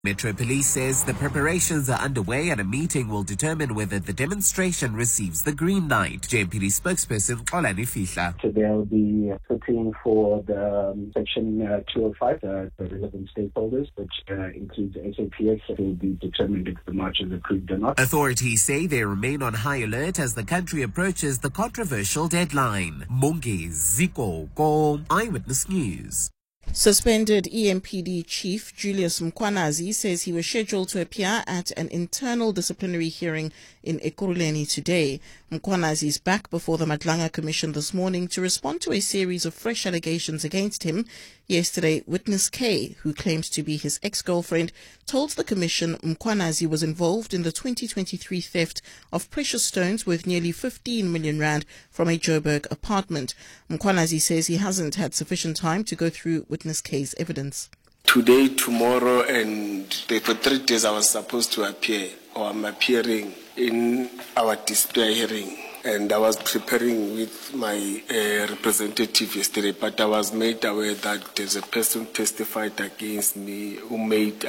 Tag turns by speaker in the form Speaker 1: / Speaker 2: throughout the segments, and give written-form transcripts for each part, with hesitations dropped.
Speaker 1: Metro Police says the preparations are underway and a meeting will determine whether the demonstration receives the green light. JMPD spokesperson Xolani Fihla.
Speaker 2: So they'll be looking for the Section 205, the relevant stakeholders, which includes SAPS. It will be determined if the march is approved or not.
Speaker 1: Authorities say they remain on high alert as the country approaches the controversial deadline. Mongi Ziko Go, Eyewitness News.
Speaker 3: Suspended EMPD Chief Julius Mkhwanazi says he was scheduled to appear at an internal disciplinary hearing in Ekurhuleni today. Mkhwanazi is back before the Madlanga Commission this morning to respond to a series of fresh allegations against him. Yesterday, witness K, who claims to be his ex-girlfriend, told the Commission Mkhwanazi was involved in the 2023 theft of precious stones worth nearly 15 million rand from a Joburg apartment. Mkhwanazi says he hasn't had sufficient time to go through witness K's evidence.
Speaker 4: Today, tomorrow, and for 3 days I was supposed to appear, or I'm appearing in our display hearing. And I was preparing with my representative yesterday, but I was made aware that there's a person testified against me who made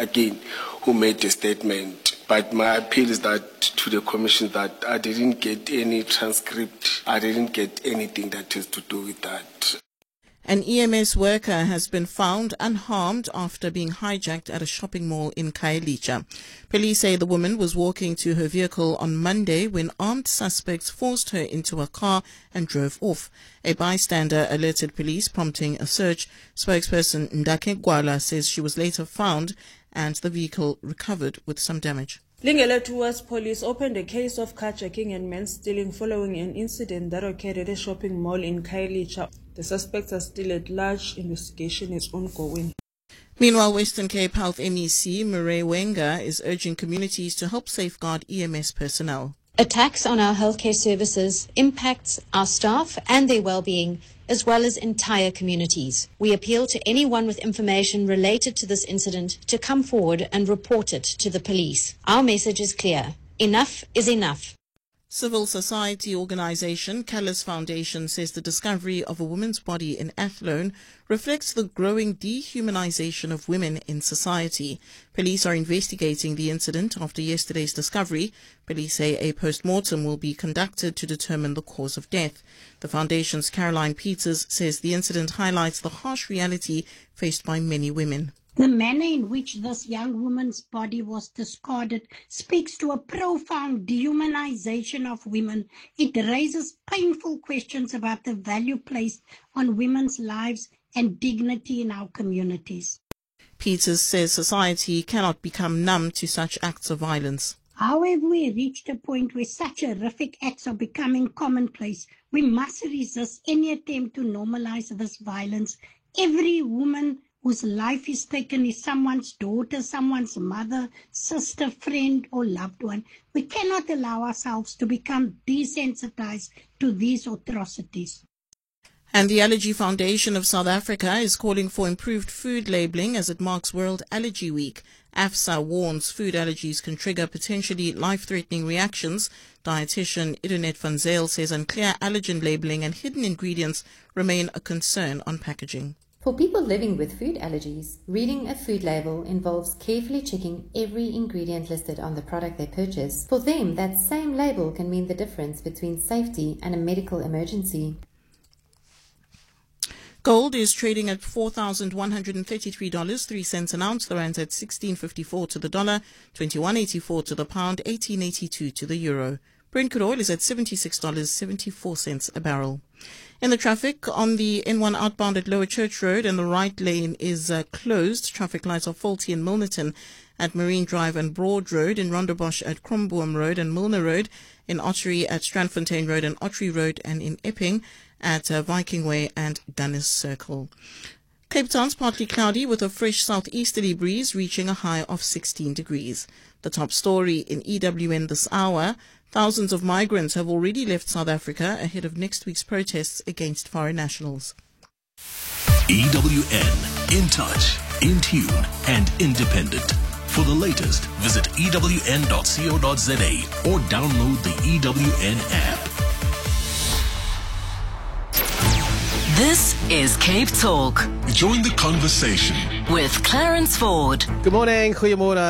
Speaker 4: a statement. But my appeal is that to the commission that I didn't get any transcript, I didn't get anything that has to do with that.
Speaker 3: An EMS worker has been found unharmed after being hijacked at a shopping mall in Khayelitsha. Police say the woman was walking to her vehicle on Monday when armed suspects forced her into a car and drove off. A bystander alerted police, prompting a search. Spokesperson Ndake Gwala says she was later found and the vehicle recovered with some damage.
Speaker 5: Lingela Towards police opened a case of carjacking and man-stealing following an incident that occurred at a shopping mall in Khayelitsha. The suspects are still at large. Investigation is ongoing.
Speaker 3: Meanwhile, Western Cape Health MEC Murray Wenger is urging communities to help safeguard EMS personnel.
Speaker 6: Attacks on our healthcare services impacts our staff and their well-being, as well as entire communities. We appeal to anyone with information related to this incident to come forward and report it to the police. Our message is clear. Enough is enough.
Speaker 3: Civil society organization Callus Foundation says the discovery of a woman's body in Athlone reflects the growing dehumanization of women in society. Police are investigating the incident after yesterday's discovery. Police say a post-mortem will be conducted to determine the cause of death. The foundation's Caroline Peters says the incident highlights the harsh reality faced by many women.
Speaker 7: The manner in which this young woman's body was discarded speaks to a profound dehumanization of women. It raises painful questions about the value placed on women's lives and dignity in our communities.
Speaker 3: Peters says society cannot become numb to such acts of violence.
Speaker 7: How have we reached a point where such horrific acts are becoming commonplace? We must resist any attempt to normalize this violence. Every woman whose life is taken is someone's daughter, someone's mother, sister, friend, or loved one. We cannot allow ourselves to become desensitized to these atrocities.
Speaker 3: And the Allergy Foundation of South Africa is calling for improved food labeling as it marks World Allergy Week. AFSA warns food allergies can trigger potentially life-threatening reactions. Dietitian Idonet van Zyl says unclear allergen labeling and hidden ingredients remain a concern on packaging.
Speaker 8: For people living with food allergies, reading a food label involves carefully checking every ingredient listed on the product they purchase. For them, that same label can mean the difference between safety and a medical emergency.
Speaker 3: Gold is trading at $4,133.03 an ounce. The rand's at 16.54 to the dollar, 21.84 to the pound, 18.82 to the euro. Brent crude oil is at $76.74 a barrel. In the traffic, on the N1 outbound at Lower Church Road and the right lane is closed. Traffic lights are faulty in Milnerton at Marine Drive and Broad Road, in Rondebosch at Kromboom Road and Milner Road, in Ottery at Strandfontein Road and Ottery Road, and in Epping at Viking Way and Gunnis Circle. Cape Town's partly cloudy with a fresh southeasterly breeze reaching a high of 16 degrees. The top story in EWN this hour: thousands of migrants have already left South Africa ahead of next week's protests against foreign nationals.
Speaker 9: EWN, in touch, in tune, and independent. For the latest, visit ewn.co.za or download the EWN app.
Speaker 10: This is Cape Talk
Speaker 9: Join the conversation.
Speaker 10: with Clarence Ford.
Speaker 11: Good morning, goeiemôre.